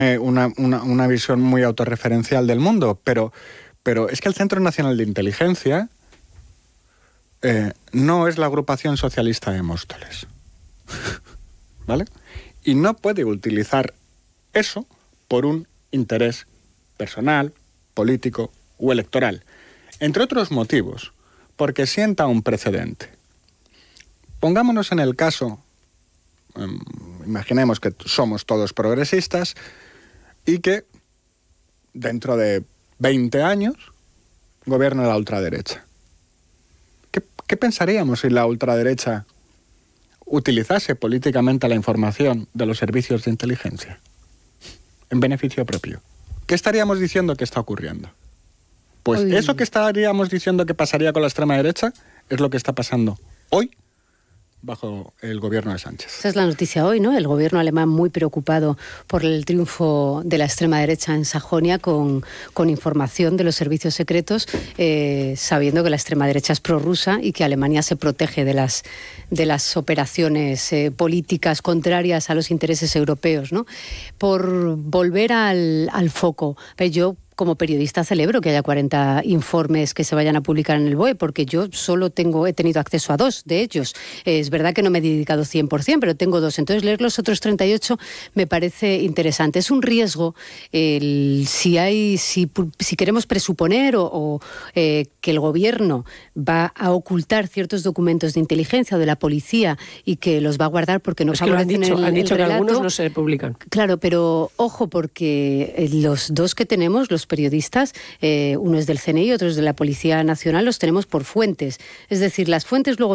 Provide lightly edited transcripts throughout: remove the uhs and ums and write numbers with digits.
una visión muy autorreferencial del mundo, pero es que el Centro Nacional de Inteligencia no es la agrupación socialista de Móstoles, ¿vale? Y no puede utilizar eso por un interés personal, político o electoral, entre otros motivos, porque sienta un precedente. Pongámonos en el caso, imaginemos que somos todos progresistas y que dentro de 20 años gobierna la ultraderecha. ¿Qué pensaríamos si la ultraderecha utilizase políticamente la información de los servicios de inteligencia en beneficio propio? ¿Qué estaríamos diciendo que está ocurriendo? Pues eso que estaríamos diciendo que pasaría con la extrema derecha es lo que está pasando hoy bajo el gobierno de Sánchez. Esa es la noticia hoy, ¿no? El gobierno alemán muy preocupado por el triunfo de la extrema derecha en Sajonia con información de los servicios secretos, sabiendo que la extrema derecha es prorrusa y que Alemania se protege de las operaciones políticas contrarias a los intereses europeos, ¿no? Por volver al foco, yo como periodista celebro que haya 40 informes que se vayan a publicar en el BOE, porque yo solo he tenido acceso a 2 de ellos. Es verdad que no me he dedicado 100%, pero tengo 2. Entonces, leer los otros 38 me parece interesante. Es un riesgo si queremos presuponer o que el gobierno va a ocultar ciertos documentos de inteligencia o de la policía y que los va a guardar porque no favorecen han dicho que relato. algunos no se publican. Claro, pero ojo, porque los 2 que tenemos, los periodistas, uno es del CNI y otro es de la Policía Nacional, los tenemos por fuentes. Es decir, las fuentes luego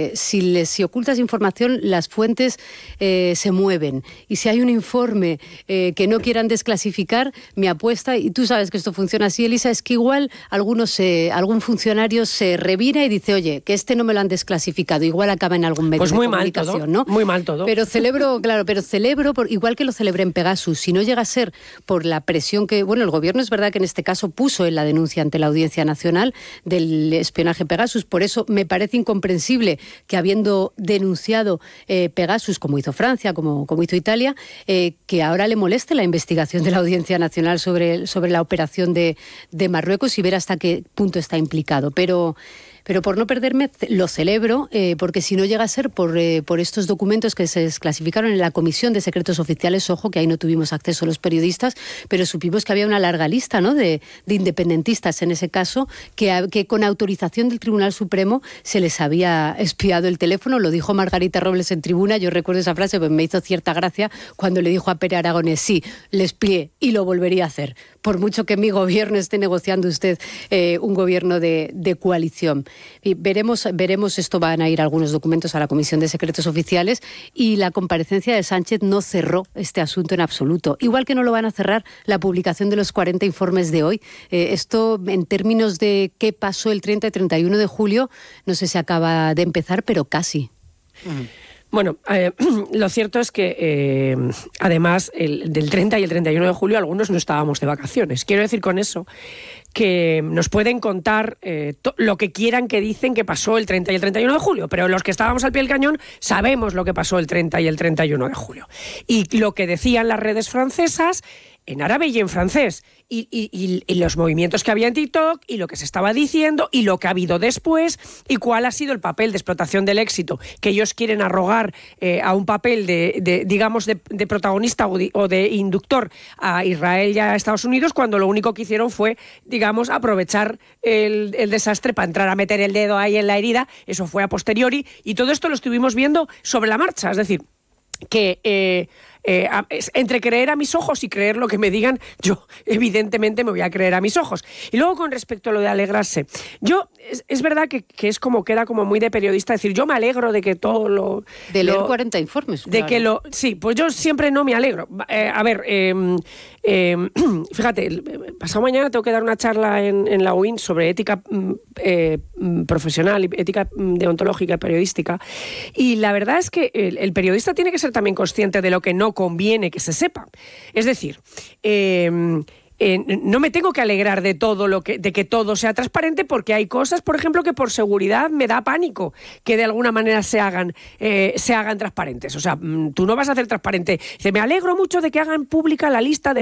si ocultas información, las fuentes se mueven. Y si hay un informe que no quieran desclasificar, mi apuesta, y tú sabes que esto funciona así, Elisa, es que igual algún funcionario se revira y dice, oye, que este no me lo han desclasificado, igual acaba en algún medio de comunicación, ¿no? Muy mal todo. Pero celebro, igual que lo celebré en Pegasus, si no llega a ser por la presión que, el gobierno es verdad que en este caso puso en la denuncia ante la Audiencia Nacional del espionaje Pegasus. Por eso me parece incomprensible que habiendo denunciado Pegasus, como hizo Francia, como hizo Italia, que ahora le moleste la investigación de la Audiencia Nacional sobre la operación de Marruecos y ver hasta qué punto está implicado. Pero por no perderme, lo celebro, porque si no llega a ser por estos documentos que se desclasificaron en la Comisión de Secretos Oficiales, ojo, que ahí no tuvimos acceso los periodistas, pero supimos que había una larga lista, ¿no?, de independentistas en ese caso, que con autorización del Tribunal Supremo se les había espiado el teléfono. Lo dijo Margarita Robles en tribuna, yo recuerdo esa frase, pues me hizo cierta gracia cuando le dijo a Pere Aragonés, sí, le espié y lo volvería a hacer, por mucho que mi gobierno esté negociando usted un gobierno de coalición. Y veremos, esto van a ir algunos documentos a la Comisión de Secretos Oficiales y la comparecencia de Sánchez no cerró este asunto en absoluto. Igual que no lo van a cerrar la publicación de los 40 informes de hoy. Esto, en términos de qué pasó el 30 y 31 de julio, no sé si acaba de empezar, pero casi. Bueno, lo cierto es que además del 30 y el 31 de julio algunos no estábamos de vacaciones. Quiero decir con eso que nos pueden contar lo que quieran que dicen que pasó el 30 y el 31 de julio, pero los que estábamos al pie del cañón sabemos lo que pasó el 30 y el 31 de julio. Y lo que decían las redes francesas en árabe y en francés, y los movimientos que había en TikTok, y lo que se estaba diciendo, y lo que ha habido después, y cuál ha sido el papel de explotación del éxito que ellos quieren arrogar a un papel de protagonista o de inductor a Israel y a Estados Unidos, cuando lo único que hicieron fue, aprovechar el desastre para entrar a meter el dedo ahí en la herida. Eso fue a posteriori, y todo esto lo estuvimos viendo sobre la marcha, es decir, que entre creer a mis ojos y creer lo que me digan, yo evidentemente me voy a creer a mis ojos. Y luego, con respecto a lo de alegrarse, es verdad que es como, queda como muy de periodista decir, yo me alegro de que todo lo... De leer 40 informes. De claro. Sí, pues yo siempre no me alegro. Fíjate, pasado mañana tengo que dar una charla en la UIN sobre ética profesional y ética deontológica y periodística, y la verdad es que el periodista tiene que ser también consciente de lo que no conviene que se sepa. Es decir, no me tengo que alegrar de que todo sea transparente, porque hay cosas, por ejemplo, que por seguridad me da pánico que de alguna manera se hagan transparentes. O sea, tú no vas a hacer transparente. Dice, me alegro mucho de que hagan pública la lista de